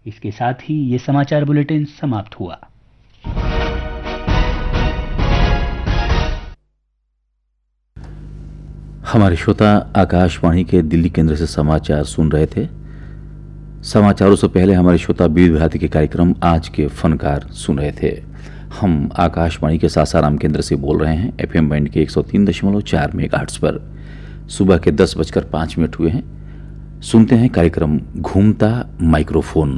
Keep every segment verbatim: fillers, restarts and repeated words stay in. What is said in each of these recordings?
इसके साथ ही ये समाचार बुलेटिन समाप्त हुआ। हमारे श्रोता आकाशवाणी के दिल्ली केंद्र से समाचार सुन रहे थे। समाचारों से पहले हमारे श्रोता विविध भारती के कार्यक्रम आज के फनकार सुन रहे थे। हम आकाशवाणी के सासाराम केंद्र से बोल रहे हैं, एफएम बैंड के एक सौ तीन दशमलव चार मेगाहर्ट्ज पर। सुबह के दस बजकर पाँच मिनट हुए हैं। सुनते हैं कार्यक्रम घूमता माइक्रोफोन।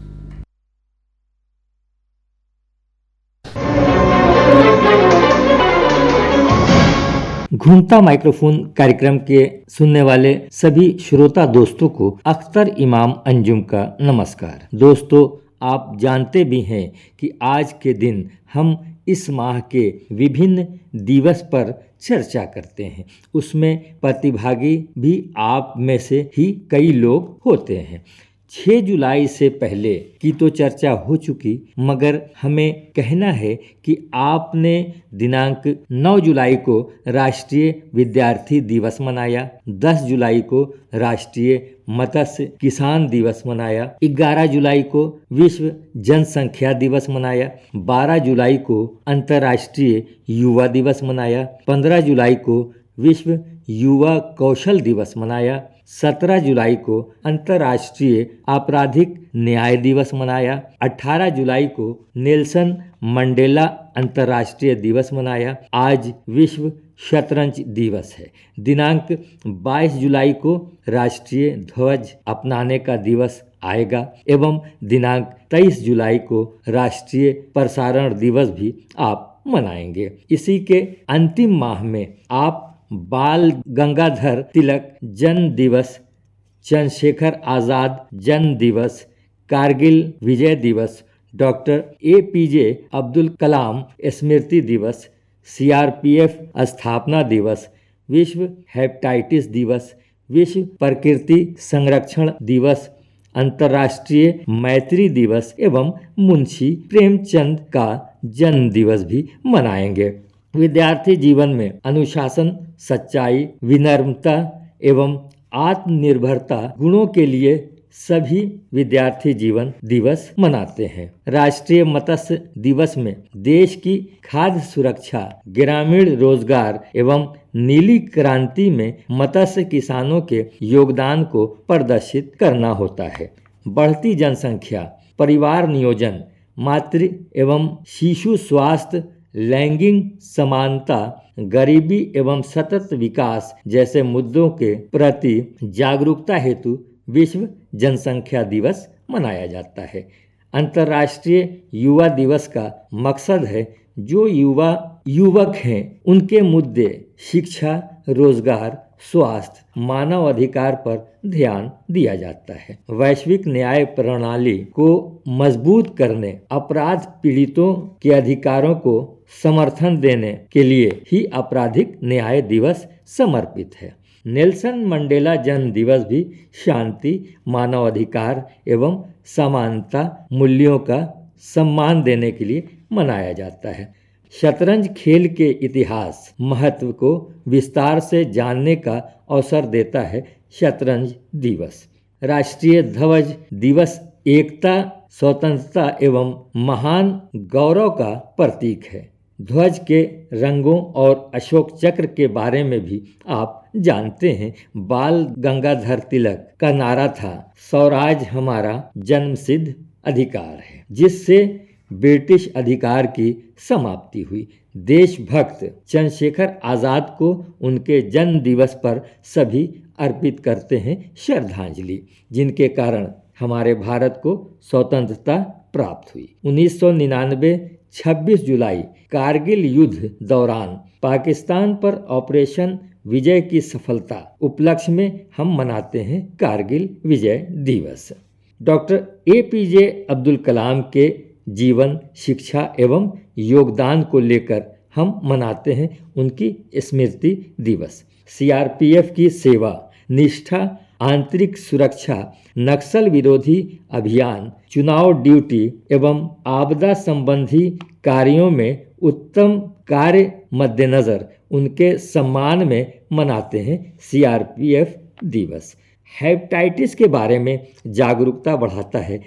घूमता माइक्रोफोन कार्यक्रम के सुनने वाले सभी श्रोता दोस्तों को अख्तर इमाम अंजुम का नमस्कार। दोस्तों, आप जानते भी हैं कि आज के दिन हम इस माह के विभिन्न दिवस पर चर्चा करते हैं। उसमें प्रतिभागी भी आप में से ही कई लोग होते हैं। छह जुलाई से पहले की तो चर्चा हो चुकी, मगर हमें कहना है कि आपने दिनांक नौ जुलाई को राष्ट्रीय विद्यार्थी दिवस मनाया, दस जुलाई को राष्ट्रीय मत्स्य किसान दिवस मनाया, ग्यारह जुलाई को विश्व जनसंख्या दिवस मनाया, बारह जुलाई को अंतर्राष्ट्रीय युवा दिवस मनाया, पंद्रह जुलाई को विश्व युवा कौशल दिवस मनाया, सत्रह जुलाई को अंतर्राष्ट्रीय आपराधिक न्याय दिवस मनाया, अठारह जुलाई को नेल्सन मंडेला अंतर्राष्ट्रीय दिवस मनाया। आज विश्व शतरंज दिवस है। दिनांक बाईस जुलाई को राष्ट्रीय ध्वज अपनाने का दिवस आएगा एवं दिनांक तेईस जुलाई को राष्ट्रीय प्रसारण दिवस भी आप मनाएंगे। इसी के अंतिम माह में आप बाल गंगाधर तिलक जन्म दिवस, चंद्रशेखर आज़ाद जन्म दिवस, कारगिल विजय दिवस, डॉक्टर ए पी जे अब्दुल कलाम स्मृति दिवस, सी आर पी एफ स्थापना दिवस, विश्व हेपेटाइटिस दिवस, विश्व प्रकृति संरक्षण दिवस, अंतर्राष्ट्रीय मैत्री दिवस एवं मुंशी प्रेमचंद का जन्म दिवस भी मनाएंगे। विद्यार्थी जीवन में अनुशासन, सच्चाई, विनम्रता एवं आत्मनिर्भरता गुणों के लिए सभी विद्यार्थी जीवन दिवस मनाते हैं। राष्ट्रीय मत्स्य दिवस में देश की खाद्य सुरक्षा, ग्रामीण रोजगार एवं नीली क्रांति में मत्स्य किसानों के योगदान को प्रदर्शित करना होता है। बढ़ती जनसंख्या, परिवार नियोजन, मातृ एवं शिशु स्वास्थ्य, लैंगिक समानता, गरीबी एवं सतत विकास जैसे मुद्दों के प्रति जागरूकता हेतु विश्व जनसंख्या दिवस मनाया जाता है। अंतर्राष्ट्रीय युवा दिवस का मकसद है जो युवा युवक हैं उनके मुद्दे शिक्षा, रोजगार, स्वास्थ्य, मानव अधिकार पर ध्यान दिया जाता है। वैश्विक न्याय प्रणाली को मजबूत करने, अपराध पीड़ितों के अधिकारों को समर्थन देने के लिए ही आपराधिक न्याय दिवस समर्पित है। नेल्सन मंडेला जन्म दिवस भी शांति, मानवाधिकार एवं समानता मूल्यों का सम्मान देने के लिए मनाया जाता है। शतरंज खेल के इतिहास महत्व को विस्तार से जानने का अवसर देता है शतरंज दिवस। राष्ट्रीय ध्वज दिवस एकता, स्वतंत्रता एवं महान गौरव का प्रतीक है। ध्वज के रंगों और अशोक चक्र के बारे में भी आप जानते हैं। बाल गंगाधर तिलक का नारा था, स्वराज हमारा जन्मसिद्ध अधिकार है, जिससे ब्रिटिश अधिकार की समाप्ति हुई। देशभक्त चंद्रशेखर आज़ाद को उनके जन्म दिवस पर सभी अर्पित करते हैं श्रद्धांजलि, जिनके कारण हमारे भारत को स्वतंत्रता प्राप्त हुई। उन्नीस सौ निन्यानवे छब्बीस जुलाई कारगिल युद्ध दौरान पाकिस्तान पर ऑपरेशन विजय की सफलता उपलक्ष्य में हम मनाते हैं कारगिल विजय दिवस। डॉक्टर ए पी जे अब्दुल कलाम के जीवन, शिक्षा एवं योगदान को लेकर हम मनाते हैं उनकी स्मृति दिवस। सी आर पी एफ की सेवा, निष्ठा, आंतरिक सुरक्षा, नक्सल विरोधी अभियान, चुनाव ड्यूटी एवं आपदा संबंधी कार्यों में उत्तम कार्य मद्देनजर उनके सम्मान में मनाते हैं सी आर पी एफ दिवस। हेपेटाइटिस के बारे में जागरूकता बढ़ाता है